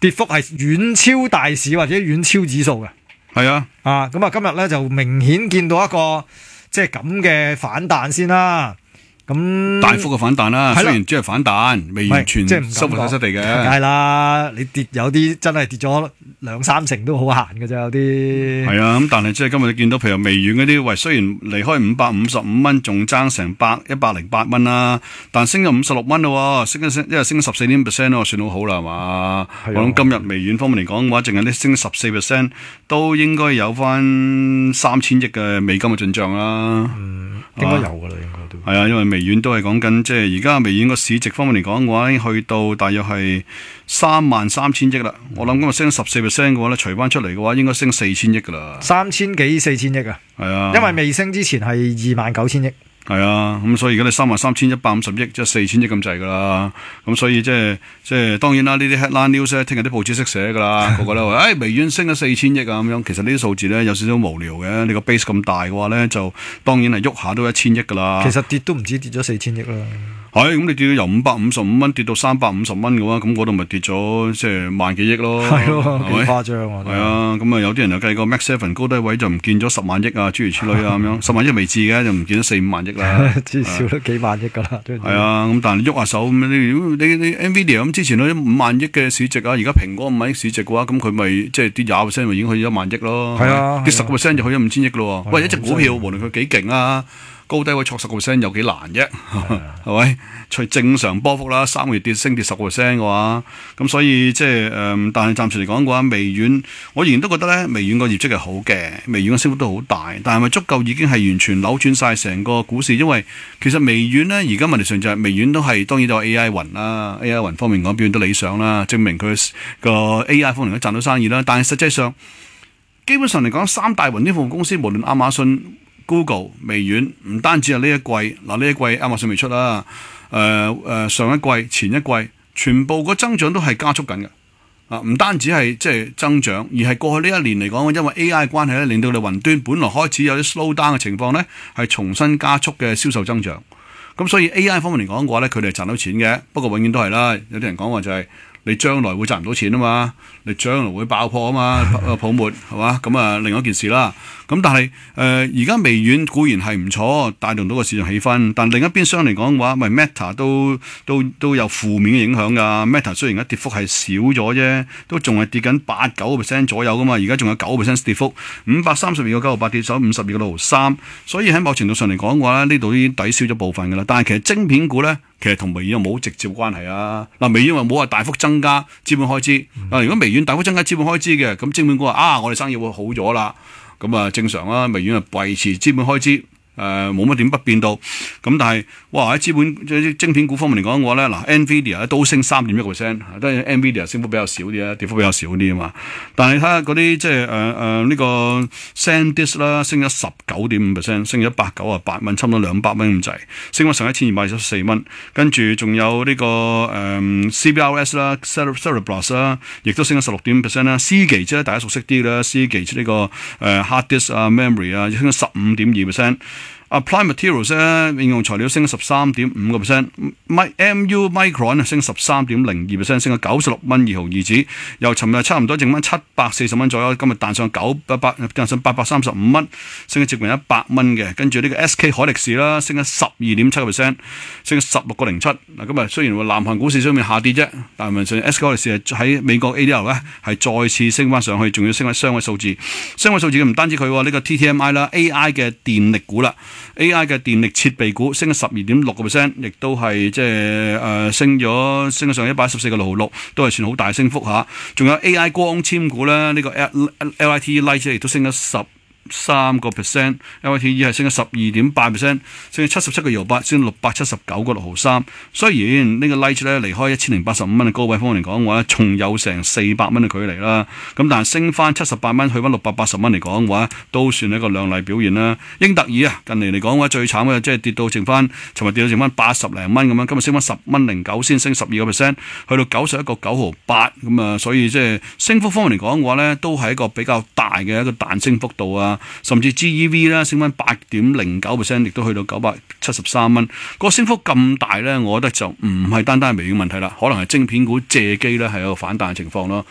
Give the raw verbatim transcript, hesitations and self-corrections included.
跌幅係遠超大市或者遠超指數嘅。 係啊， 啊，咁啊，今日咧就明顯見到一個即係咁嘅反彈先啦。咁大幅嘅反彈啦，雖然只係反彈，未完全即係唔收復晒失地嘅。 梗係啦，你跌有啲真係跌咗兩三成都好閒嘅啫，有啲係啊。咁但係即係今日你見到，譬如微軟嗰啲，喂，雖然離開五百五十五蚊，仲爭成百一百零八蚊啦，但升咗五十六蚊咯，升一升，因為升十四點 percent 咯，算好好啦，係嘛？我諗今日微軟方面嚟講嘅話，淨係啲升十四 percent，都應該有翻三千億嘅美金嘅進賬啦。 嗯，應該有噶啦，應該都係啊，因為微軟都係講緊，即係而家微軟個市值方面嚟講嘅話，已經去到大約係三萬三千億啦。嗯、我諗今日升十四 percent 嘅話咧，除翻出嚟嘅話，應該升四千億噶啦。 三千幾四千億啊！ 係啊， 因為未升之前係二萬九千億。 係啊，咁所以而家你三萬三千一百五十億，即係四千億咁滯噶啦。咁所以即係即係當然啦，呢啲 headline news 咧，聽日啲報紙識寫噶啦，個個都話，誒、哎，微軟升咗四千億啊咁樣。其實呢啲數字咧有少少無聊嘅。你個 base 咁大嘅話咧，就當然係喐下都一千億噶啦。 其實跌都唔止跌咗四千億啦。 係，咁你跌到由五百五十五蚊跌到三百五十蚊嘅話，咁嗰度咪跌咗即係萬幾億咯。 係咯，幾誇張啊！ 係啊，咁啊有啲人又計個 Max Seven 高低位就唔見咗十萬億啊，諸如此類啊咁樣，十萬億未至嘅就唔見咗四五萬億啦。 至少都幾萬億噶啦。 係啊，咁但係喐下手咁，你你你 Nvidia 咁之前嗰啲五萬億嘅市值啊，而家蘋果五萬億市值嘅話，咁佢咪即係跌廿 percent 咪已經去咗一萬億咯。 係啊， 跌十個 percent 就去咗五千億咯。喂，一隻股票無論佢幾勁啊，高低位錯十個 percent 有幾難啫，係咪？除正常波幅啦，三個月跌升跌十個 percent 嘅話，咁所以即係誒，但係暫時嚟講嘅話，微軟我仍然都覺得咧，微軟個業績係好嘅，微軟嘅升幅都好大，但係咪足夠已經係完全扭轉晒成個股市？因為其實微軟咧，而家問題上就係微軟都係當然都有 A I 雲啦 ，A I 雲方面講表現都理想啦，證明佢個 A I 方面都賺到生意啦。但係實際上基本上嚟講，三大雲呢部分公司，無論亞馬遜、Google、微軟，唔單止係呢一季，嗱呢一季亞馬遜未出啦。誒誒、呃呃，上一季、前一季，全部個增長都係加速緊嘅，啊，唔單止係即係增長，而係過去呢一年嚟講，因為 A I 關係咧，令到你雲端本來開始有啲 slow down 嘅情況咧，係重新加速嘅銷售增長。咁所以 A I 方面嚟講嘅話咧，佢哋係賺到錢嘅，不過永遠都係啦，有啲人講話就係、是。你將來會賺唔到錢啊嘛，你將來會爆破啊嘛，泡沫係嘛，咁啊另外一件事啦。咁但係誒而家微軟固然係唔錯，帶動到個市場氣氛，但另一邊廂嚟講嘅話，咪 Meta 都都都有負面嘅影響㗎。Meta 雖然而家跌幅係少咗啫，都仲係跌緊八九個 percent 左右㗎嘛，而家仲有九個 percent 跌幅，五百三十二個九毫八跌咗五十二個六毫三，所以喺某程度上嚟講嘅話咧，呢度已經抵消咗部分㗎啦。但係其實晶片股咧，其實同微軟又冇直接關係啊。嗱，微軟話冇話大幅增加資本開支，嗱、嗯、如果微軟大幅增加資本開支嘅，咁晶片股話啊，我哋生意會好咗啦，咁啊正常啦，微軟啊維持資本開支。誒冇乜點不變到，咁但係哇喺資本即係晶片股方面嚟講嘅話咧，嗱 Nvidia 咧都升三點一個 percent，當然 Nvidia 升幅比較少啲啊，跌幅比較少啲啊嘛。但係睇下嗰啲即係誒誒呢個 SanDisk 啦，升咗十九點五 percent，升咗一百九啊八蚊，差唔多兩百蚊咁滯，升咗成一千二百二十四蚊。跟住仲有呢、這個誒、呃、C B R S 啦 Cerebras 啦，亦都升咗十六點五 percent 啦。Seagate 咧大家熟悉啲啦 Seagate 呢個誒、呃、Hard Disk 啊 Memory 啊，升咗十五點二 percent。Applied Materials 咧，應用材料升十三點五個 percent，M U Micron 升十三點零二 percent，升咗九十六蚊二毫二子，由尋日差唔多剩翻七百四十蚊左右，今日彈上九百八，彈上八百三十五蚊，升咗接近一百蚊嘅。跟住呢個 S K 海力士啦，升咗十二點七個 percent，升咗十六個零七。嗱，今日雖然話南韓股市上面下跌啫，但係實 S K 海力士係喺美國 A D R 咧係再次升翻上去，仲要升翻雙位數字。雙位數字嘅唔單止佢喎，呢、這個 T T M I 啦 ，A I 嘅電力股啦。A I 嘅電力設備股升咗十二點六個 percent，亦都係即係誒升咗升咗上一百一十四個六毫六，都係算好大升幅嚇。仲有 A I 光纖股咧，呢、這個 L I T E Light 亦都升咗十三個 percent，L I T E 係升咗十二點八 percent， 升咗七十七個二毫八，升到六百七十九個六毫三。雖然呢個 Light 咧離開一千零八十五蚊嘅高位方面嚟講嘅話，仲有成四百蚊嘅距離啦。咁但係升翻七十八蚊，去翻六百八十蚊嚟講嘅話，都算係一個亮麗表現啦。英特爾啊，近嚟嚟講嘅話最慘嘅即係跌到剩翻，尋日跌到剩翻八十零蚊咁樣，今日升翻十蚊零九先，升十二個 percent， 去到九十一個九毫八咁啊。所以即係升幅方面嚟講嘅話咧，都係一個比較大嘅一個彈升幅度啊。甚至 G E V 啦，升翻八點零九 percent， 亦都去到九百七十三蚊。個升幅咁大咧，我覺得就唔係單單係微軟問題啦，可能係晶片股借機咧係有個反彈嘅情況咯。